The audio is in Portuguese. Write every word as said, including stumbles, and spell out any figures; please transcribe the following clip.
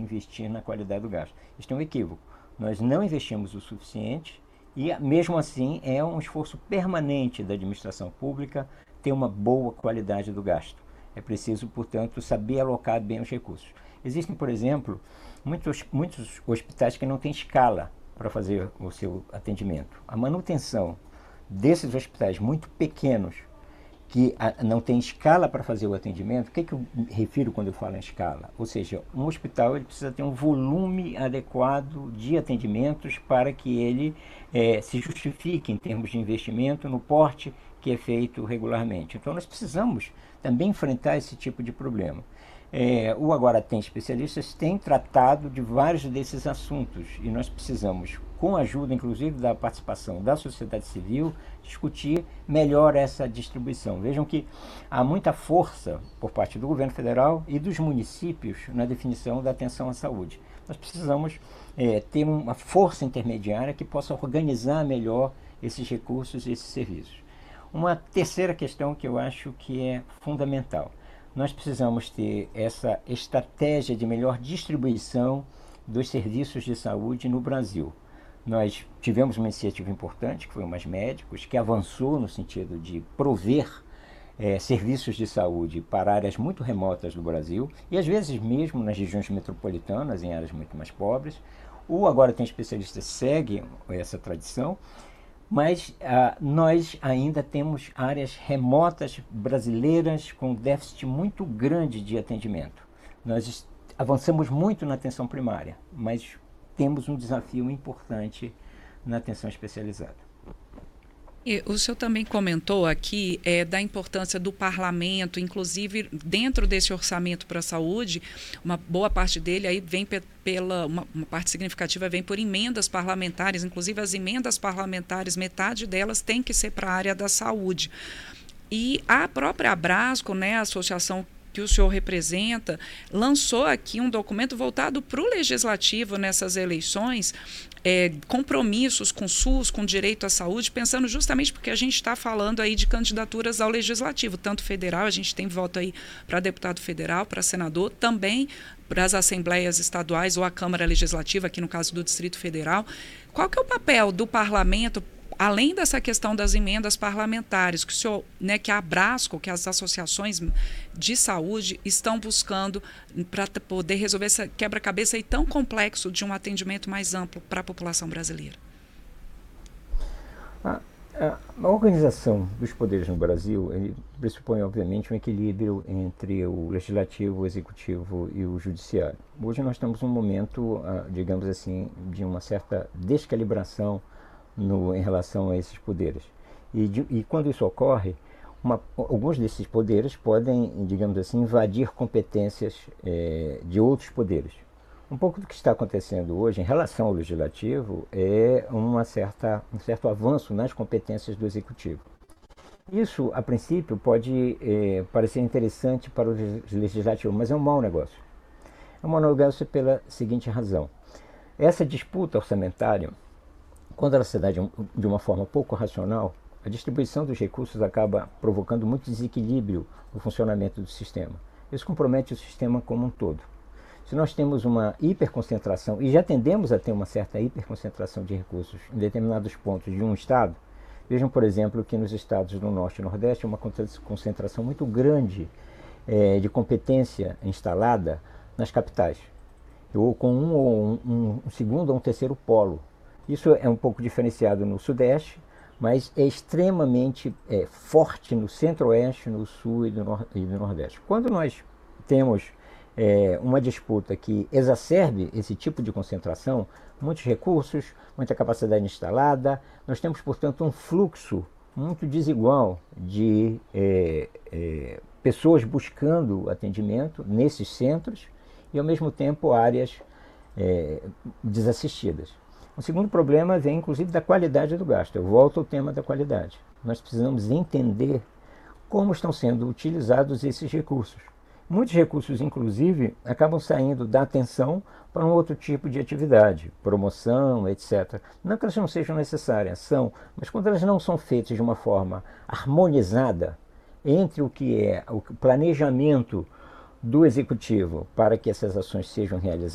investir na qualidade do gasto. Isso é um equívoco. Nós não investimos o suficiente e, mesmo assim, é um esforço permanente da administração pública ter uma boa qualidade do gasto. É preciso, portanto, saber alocar bem os recursos. Existem, por exemplo, muitos, muitos hospitais que não têm escala para fazer o seu atendimento. A manutenção desses hospitais muito pequenos, que a, não tem escala para fazer o atendimento, o que, que eu me refiro quando eu falo em escala? Ou seja, um hospital ele precisa ter um volume adequado de atendimentos para que ele é, se justifique em termos de investimento no porte que é feito regularmente. Então nós precisamos também enfrentar esse tipo de problema. É, o Agora Tem Especialistas tem tratado de vários desses assuntos e nós precisamos, com a ajuda inclusive da participação da sociedade civil, discutir melhor essa distribuição. Vejam que há muita força por parte do governo federal e dos municípios na definição da atenção à saúde. Nós precisamos é, ter uma força intermediária que possa organizar melhor esses recursos e esses serviços. Uma terceira questão que eu acho que é fundamental. Nós precisamos ter essa estratégia de melhor distribuição dos serviços de saúde no Brasil. Nós tivemos uma iniciativa importante, que foi o Mais Médicos, que avançou no sentido de prover é, serviços de saúde para áreas muito remotas do Brasil, e às vezes mesmo nas regiões metropolitanas, em áreas muito mais pobres. O Agora Tem Especialistas segue essa tradição, mas ah, nós ainda temos áreas remotas brasileiras com déficit muito grande de atendimento. Nós avançamos muito na atenção primária, mas temos um desafio importante na atenção especializada. E o senhor também comentou aqui é, da importância do parlamento, inclusive dentro desse orçamento para a saúde, uma boa parte dele aí vem pe pela, uma, uma parte significativa vem por emendas parlamentares, inclusive as emendas parlamentares, metade delas tem que ser para a área da saúde. E a própria Abrasco, né, a associação que o senhor representa, lançou aqui um documento voltado para o legislativo nessas eleições, é, compromissos com o SUS, com direito à saúde, pensando justamente porque a gente está falando aí de candidaturas ao legislativo, tanto federal, a gente tem voto aí para deputado federal, para senador, também para as assembleias estaduais ou a Câmara Legislativa, aqui no caso do Distrito Federal. Qual que é o papel do parlamento, além dessa questão das emendas parlamentares, que o senhor, né, que a Abrasco, que as associações de saúde estão buscando para poder resolver esse quebra-cabeça aí tão complexo de um atendimento mais amplo para a população brasileira? A, a, a organização dos poderes no Brasil ele pressupõe, obviamente, um equilíbrio entre o legislativo, o executivo e o judiciário. Hoje nós estamos num momento, digamos assim, de uma certa descalibração No, em relação a esses poderes. E, de, e quando isso ocorre, uma, alguns desses poderes podem, digamos assim, invadir competências é, de outros poderes. Um pouco do que está acontecendo hoje em relação ao legislativo é uma certa, um certo avanço nas competências do executivo. Isso, a princípio, pode é, parecer interessante para o legislativo, mas é um mau negócio. É um mau negócio pela seguinte razão. Essa disputa orçamentária, quando ela se dá de, um, de uma forma pouco racional, a distribuição dos recursos acaba provocando muito desequilíbrio no funcionamento do sistema. Isso compromete o sistema como um todo. Se nós temos uma hiperconcentração, e já tendemos a ter uma certa hiperconcentração de recursos em determinados pontos de um estado, vejam, por exemplo, que nos estados do Norte e Nordeste há uma concentração muito grande é, de competência instalada nas capitais, ou com um ou um, um, um segundo ou um terceiro polo. Isso é um pouco diferenciado no Sudeste, mas é extremamente é, forte no Centro-Oeste, no Sul e no, e no Nordeste. Quando nós temos é, uma disputa que exacerbe esse tipo de concentração, muitos recursos, muita capacidade instalada, nós temos, portanto, um fluxo muito desigual de é, é, pessoas buscando atendimento nesses centros e, ao mesmo tempo, áreas é, desassistidas. O segundo problema vem, inclusive, da qualidade do gasto. Eu volto ao tema da qualidade. Nós precisamos entender como estão sendo utilizados esses recursos. Muitos recursos, inclusive, acabam saindo da atenção para um outro tipo de atividade, promoção, etcétera. Não que elas não sejam necessárias, são, mas quando elas não são feitas de uma forma harmonizada entre o que é o planejamento do executivo para que essas ações sejam realizadas,